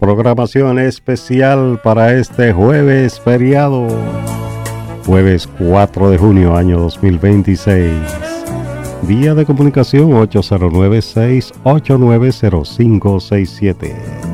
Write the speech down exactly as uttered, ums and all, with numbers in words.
Programación especial para este jueves feriado, jueves cuatro de junio año dos mil veintiséis. Vía de comunicación ocho cero nueve, seis ocho nueve, cero cinco seis siete.